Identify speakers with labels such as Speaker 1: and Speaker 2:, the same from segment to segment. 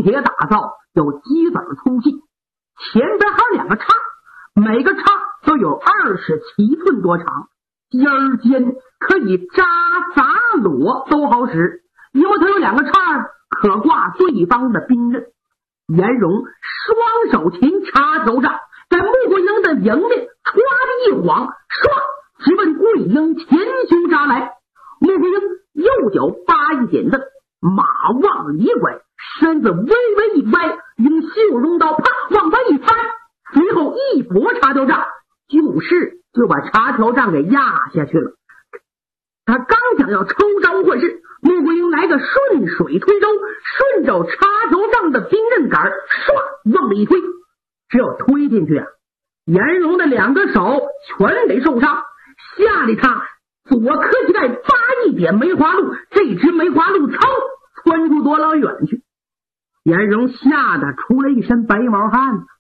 Speaker 1: 铁打造，有鸡子粗细，前边还有2个叉，每个叉都有27寸多长，尖儿尖，可以扎砸裸都好使，因为它有2个叉可挂对方的兵刃。颜荣双手擒插头上，在穆桂英的迎面歘的一晃，唰直奔桂英前胸扎来。穆桂英右脚扒一点子，马往里拐，身子微微一歪，用绣绒刀啪往外一翻，随后一拨插条杖，就把插条杖给压下去了。他刚想要抽招换势，穆桂英来个顺水推舟，顺着插条杖的兵刃杆唰往里一推，只有推进去啊，颜荣的2个手全得受伤，吓得他左科膝盖扒一点梅花鹿，这只梅花鹿噌窜出多老远去。颜荣吓得出了一身白毛汗呀，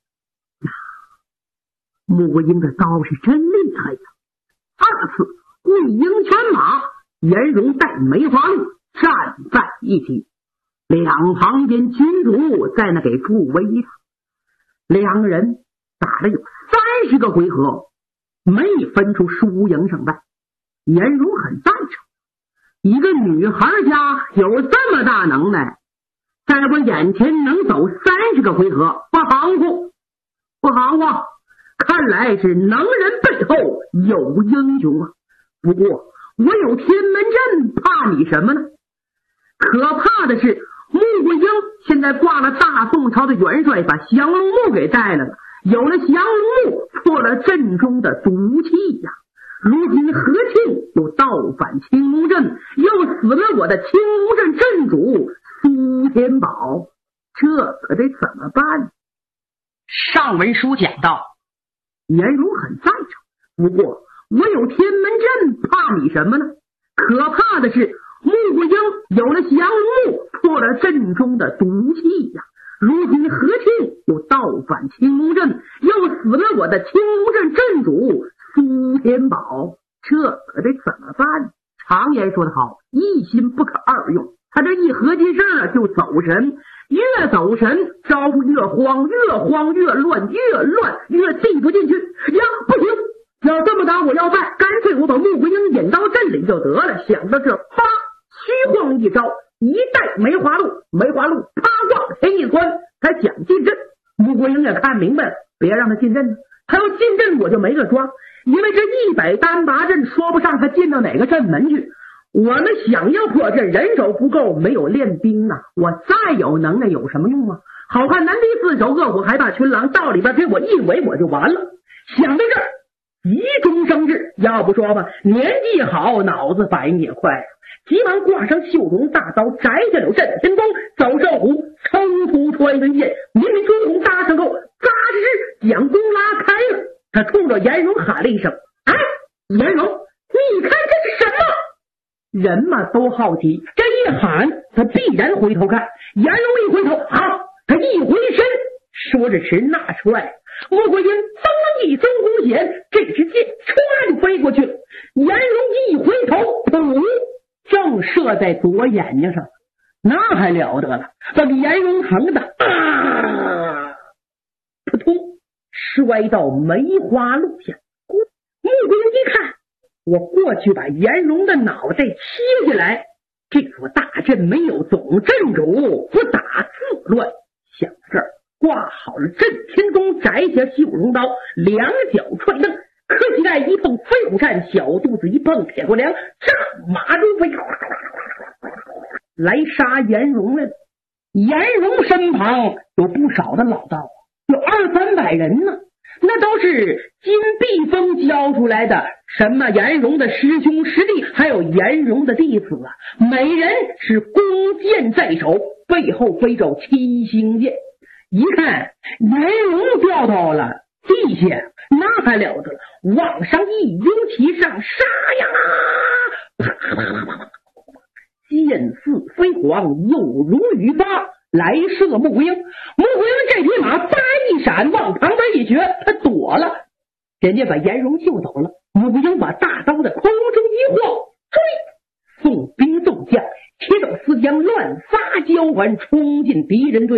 Speaker 1: 穆桂英的刀是真厉害呀！2次桂英圈马，颜荣带梅花鹿站在一起，两旁边军主在那给助威他。2个人打了有30个回合，没分出输赢胜败。颜荣很赞成，一个女孩家有这么大能耐，在我眼前能走30个回合，不含糊，看来是能人背后有英雄啊。不过我有天门阵，怕你什么呢？可怕的是穆桂英现在挂了大宋朝的元帅，把降龙木给带来了，有了降龙木，破了阵中的毒气呀。如今何庆又倒反青龙阵，又死了我的青龙阵阵主苏天宝，这可得怎么办？
Speaker 2: 上文书讲到，
Speaker 1: 颜荣很赞成，不过我有天门阵，怕你什么呢？可怕的是穆桂英有了降龙木，破了阵中的毒气呀。如今何庆又倒反青龙阵，又死了我的青龙阵阵主苏天宝，这可得怎么办？常言说得好，一心不可二用。他这一合计事儿就走神，越走神招呼越慌，越慌越乱，越乱越进不进去呀！不行，要这么打我要败，干脆我把穆桂英引到阵里就得了。想到这，啪，虚晃一招，一带梅花鹿啪往前一窜，他想进阵。穆桂英也看明白了，别让他进阵，他要进阵我就没个抓，因为这100单拔阵说不上他进到哪个阵门去。我们想要破阵，人手不够，没有练兵啊！我再有能耐有什么用啊？好汉难敌4手，恶虎还怕群狼，到里边给我一围我就完了。想到这儿，急中生智，要不说吧，年纪好，脑子反应也快啊！急忙挂上绣绒大刀，摘下了震天弓，走上虎，冲出穿云箭，明明朱红搭上后，扎实将弓拉开了。他冲着颜荣喊了一声：“哎，颜荣，你看这是什么？”人嘛都好奇，这一喊他必然回头看。颜荣一回头，好，他一回身，说着迟那帅，穆桂英噌一松弓弦，这支箭唰就飞过去了。颜荣一回头，噗，正射在左眼睛上，那还了得了，把颜荣疼的扑通摔到梅花鹿下。穆桂英一看，我过去把颜荣的脑袋切下来，这座大阵没有总阵主，不打自乱。想这儿，挂好了震天弓，摘下绣绒刀，两脚踹蹬，科膝盖一碰飞虎扇，小肚子一碰铁锅梁，上马如飞，来杀颜荣来了。颜荣身旁有不少的老道，有200-300人呢，那都是金碧峰教出来的，什么颜荣的师兄师弟，还有颜荣的弟子啊，每人是弓箭在手，背后飞着7星箭。一看颜荣掉到了地下，那还了得了，往上一拥其上，杀呀！啪啪啪啪，箭似飞蝗，有如雨发，来射穆桂英。穆桂英这匹马叭一闪，往旁边一绝，他躲了，人家把颜荣救走了。穆桂英把大刀在空中一晃，追！送兵送将，铁手丝将乱撒交环，冲进敌人队。